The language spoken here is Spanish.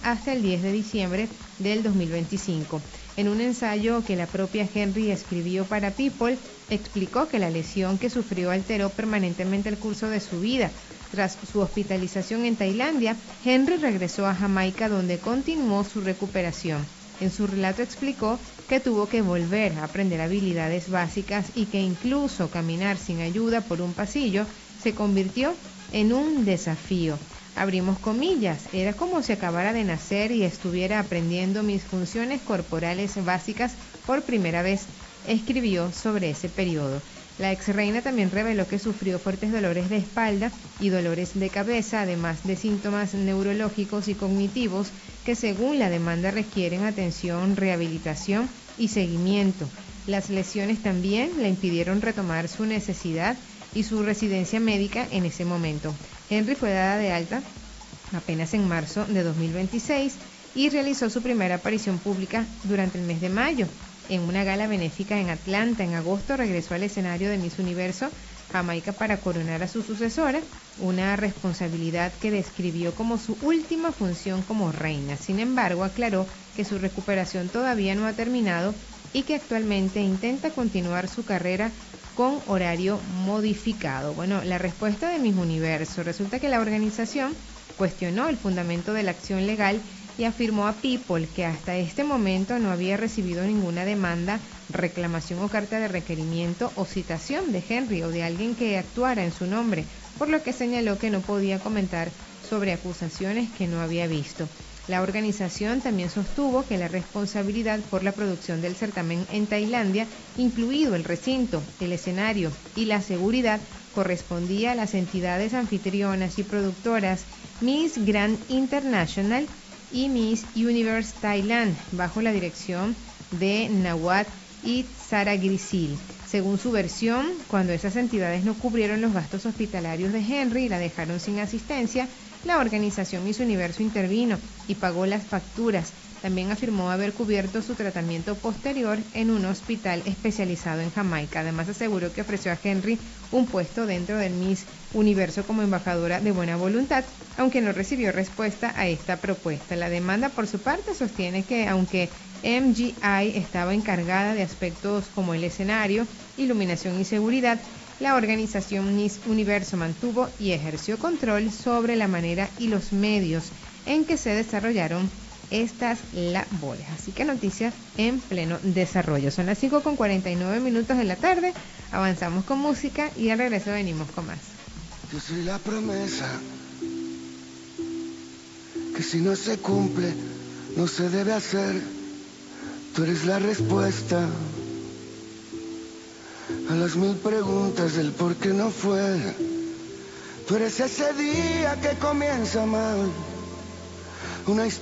hasta el 10 de diciembre del 2025. En un ensayo que la propia Henry escribió para People, explicó que la lesión que sufrió alteró permanentemente el curso de su vida. Tras su hospitalización en Tailandia, Henry regresó a Jamaica, donde continuó su recuperación. En su relato explicó que tuvo que volver a aprender habilidades básicas y que incluso caminar sin ayuda por un pasillo se convirtió en un desafío. Abrimos comillas, era como si acabara de nacer y estuviera aprendiendo mis funciones corporales básicas por primera vez, escribió sobre ese periodo. La ex reina también reveló que sufrió fuertes dolores de espalda y dolores de cabeza, además de síntomas neurológicos y cognitivos que según la demanda requieren atención, rehabilitación y seguimiento. Las lesiones también le impidieron retomar su necesidad y su residencia médica en ese momento. Henry fue dada de alta apenas en marzo de 2026 y realizó su primera aparición pública durante el mes de mayo. En una gala benéfica en Atlanta en agosto regresó al escenario de Miss Universo Jamaica para coronar a su sucesora, una responsabilidad que describió como su última función como reina. Sin embargo, aclaró que su recuperación todavía no ha terminado y que actualmente intenta continuar su carrera con horario modificado. Bueno, la respuesta de Miss Universo. Resulta que la organización cuestionó el fundamento de la acción legal y afirmó a People que hasta este momento no había recibido ninguna demanda, reclamación o carta de requerimiento o citación de Henry o de alguien que actuara en su nombre, por lo que señaló que no podía comentar sobre acusaciones que no había visto. La organización también sostuvo que la responsabilidad por la producción del certamen en Tailandia, incluido el recinto, el escenario y la seguridad, correspondía a las entidades anfitrionas y productoras Miss Grand International y Miss Universe Thailand, bajo la dirección de Nawat Itzaragrisil. Según su versión, cuando esas entidades no cubrieron los gastos hospitalarios de Henry y la dejaron sin asistencia, la organización Miss Universo intervino y pagó las facturas. También afirmó haber cubierto su tratamiento posterior en un hospital especializado en Jamaica. Además aseguró que ofreció a Henry un puesto dentro del Miss Universo como embajadora de buena voluntad, aunque no recibió respuesta a esta propuesta. La demanda, por su parte, sostiene que aunque MGI estaba encargada de aspectos como el escenario, iluminación y seguridad, la organización Miss Universo mantuvo y ejerció control sobre la manera y los medios en que se desarrollaron estas labores. Así que noticias en pleno desarrollo. Son las 5:49 de la tarde. Avanzamos con música y al regreso venimos con más. Yo soy la promesa que si no se cumple, no se debe hacer. Tú eres la respuesta a las 1000 preguntas del por qué no fue. Tú eres ese día que comienza mal, una historia